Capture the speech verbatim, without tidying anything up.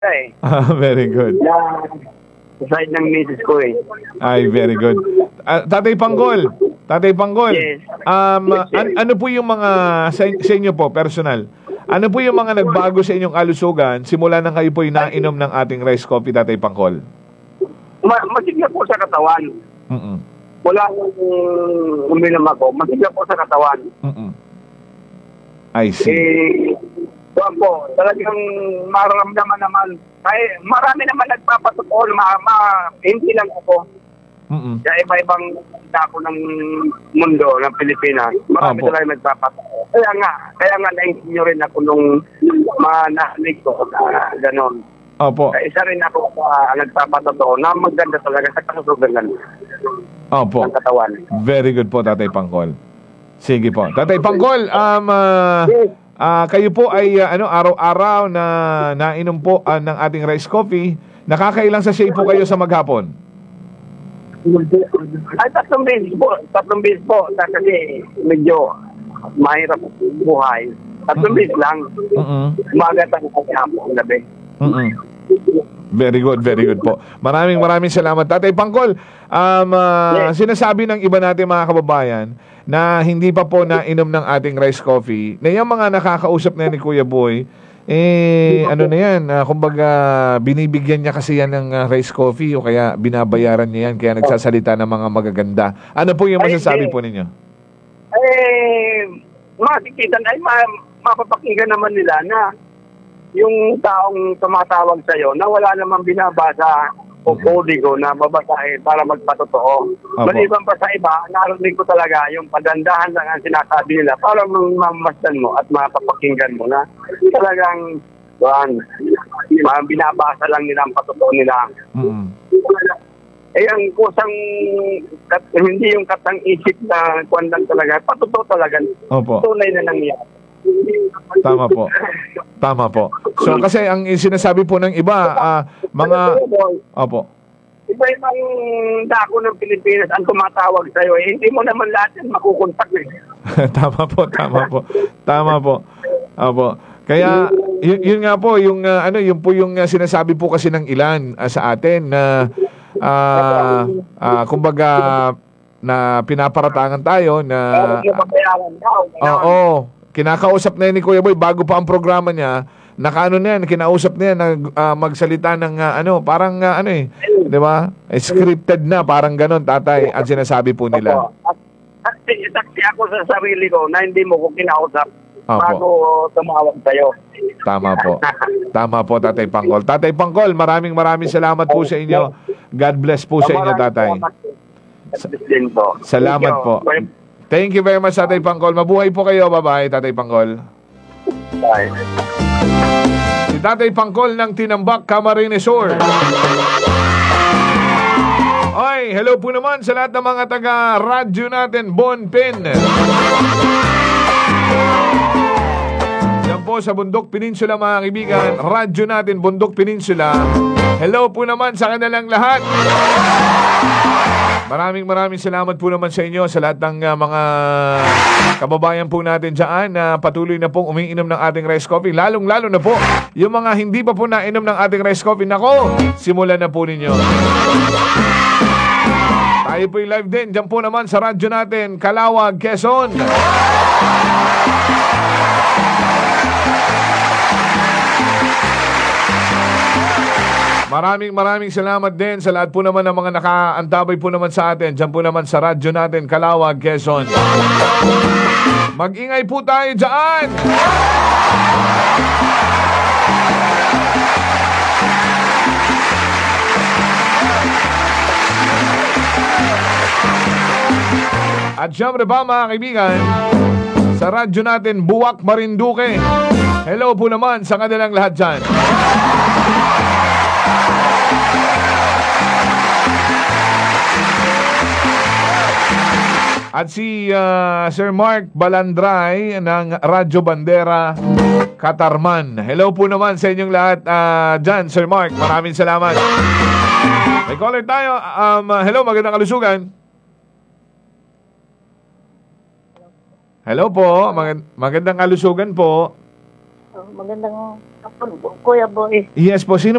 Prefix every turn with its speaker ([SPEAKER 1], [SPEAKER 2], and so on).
[SPEAKER 1] eh.
[SPEAKER 2] Ah, very good.
[SPEAKER 1] Na sa side ng misis ko eh.
[SPEAKER 2] Ay, very good. Ah, Tatay Panggol, Tatay Panggol,
[SPEAKER 1] Yes.
[SPEAKER 2] um, an- ano po yung mga, sa, sa inyo po, personal, ano po yung mga nagbago sa inyong kalusugan simula nang kayo po'y nainom ng ating rice coffee, Tatay Panggol?
[SPEAKER 1] Ma- masigla po sa katawan.
[SPEAKER 2] Mm-mm.
[SPEAKER 1] Wala akong uminom ako. Masigla po sa katawan.
[SPEAKER 2] Mm-mm. I see.
[SPEAKER 1] Eh, doon po, talagang mararamdaman naman. Kaya marami naman nagpapatotoo, ma, ma, hindi lang ako.
[SPEAKER 2] Mm-mm.
[SPEAKER 1] Sa iba-ibang dako ng mundo ng Pilipinas. Marami
[SPEAKER 2] Opo.
[SPEAKER 1] talaga nagpapatotoo. Kaya nga, kaya nga naintinyo rin ako nung manalig ko na gano'n.
[SPEAKER 2] Opo.
[SPEAKER 1] Kaya isa rin ako sa nagpapatotoo na maganda talaga sa kasusugan
[SPEAKER 2] Opo.
[SPEAKER 1] ng katawan.
[SPEAKER 2] Very good po, Tatay Panggol. Sige po. Tatay Panggol, um, ah, ah, kayo po ay ah, ano araw-araw na nainom po ah, ng ating rice coffee. Nakakailang sachet po kayo sa maghapon?
[SPEAKER 1] Ay, tatlong beses po. Tatlong beses po. Kasi medyo mahirap buhay. Tatlong beses lang.
[SPEAKER 2] Mm-mm.
[SPEAKER 1] Umaga tayo kasi hapon gabi.
[SPEAKER 2] Mm-mm. Very good, very good po. Maraming maraming salamat. Tatay Panggol, um, ah, sinasabi ng iba natin mga kababayan na hindi pa po nainom ng ating rice coffee, na yung mga nakakausap na ni Kuya Boy, eh, ano na yan, ah, kumbaga, binibigyan niya kasi yan ng ah, rice coffee o kaya binabayaran niya yan, kaya nagsasalita ng mga magaganda. Ano po yung masasabi po ninyo?
[SPEAKER 1] Eh, makikita ay ma- mapapakinggan naman nila na yung taong tumatawag sa'yo na wala namang binabasa o kodigo na babasahin para magpatotoo.
[SPEAKER 2] Opo.
[SPEAKER 1] Maliban pa sa iba, narinig ko talaga yung pagandahan lang ang sinasabi nila para mamasdan mo at mapapakinggan mo na talagang buwan, ma- binabasa lang nila ang patotoo nila.
[SPEAKER 2] Mm-mm.
[SPEAKER 1] Eh, ang kusang, kat, hindi yung katang isip na kuwan lang talaga, patotoo talaga.
[SPEAKER 2] Opo.
[SPEAKER 1] Tunay na nangyari.
[SPEAKER 2] Tama po. Tama po. So kasi ang sinasabi po ng iba, ah, mga opo.
[SPEAKER 1] Iba-ibang dako ng Pilipinas ang tumatawag sa'yo. Eh, hindi mo naman lahat yan makukontak eh.
[SPEAKER 2] Tama po, tama po. Tama po. Opo. Kaya yun, yun nga po yung ah, ano, yun po yung ah, sinasabi po kasi ng ilan ah, sa atin na ah, ah, kumbaga na pinaparatangan tayo na
[SPEAKER 1] Pero yung pabayaran daw.
[SPEAKER 2] oo, kinakausap na yan ni Kuya Boy bago pa ang programa niya. Nakaano na yan, kinausap na yan na ah, magsalita ng ah, ano, parang ah, ano eh, 'di ba? Eh, scripted na, parang ganon, tatay, ang sinasabi po nila.
[SPEAKER 1] At saksi, saksi ako sa sarili ko na hindi mo ko kinausap
[SPEAKER 2] Opo.
[SPEAKER 1] bago tumawag sa'yo.
[SPEAKER 2] Tama po. Tama po, Tatay Panggol. Tatay Panggol, maraming maraming salamat po sa inyo. God bless po sa inyo, tatay.
[SPEAKER 1] Din po.
[SPEAKER 2] Salamat po. Thank you very much, Tatay Panggol. Mabuhay po kayo. Bye-bye, Tatay Panggol.
[SPEAKER 1] Bye.
[SPEAKER 2] Si Tatay Panggol ng Tinambak, Camarines Sur. Oy, hello po naman sa lahat ng mga taga-radyo natin, Bonpin. Yan po sa Bundok Peninsula, mga kaibigan. Radyo natin, Bundok Peninsula. Hello po naman sa kanilang lahat. Maraming maraming salamat po naman sa inyo, sa lahat ng uh, mga kababayan po natin dyan na patuloy na pong umiinom ng ating rice coffee. Lalong-lalo na po yung mga hindi pa po nainom ng ating rice coffee. Nako, simulan na po ninyo. Tayo po yung live din. Diyan po naman sa radyo natin, Calawag, Quezon. Maraming maraming salamat din sa lahat po naman ng mga nakaantabay po naman sa atin. Diyan po naman sa radyo natin, Calawag, Quezon. Mag-ingay po tayo dyan! At syempre ba, mga kaibigan, sa radyo natin, Buwak, Marinduque. Hello po naman sa kanilang lahat dyan. At si uh, Sir Mark Balandray ng Radyo Bandera, Katarman. Hello po naman sa inyong lahat uh, dyan, Sir Mark. Maraming salamat. May caller tayo. Um, uh, hello, magandang kalusugan. Hello po, Mag- magandang kalusugan po.
[SPEAKER 3] Oh, magandang hapon po, Kuya Boy.
[SPEAKER 2] Yes po, sino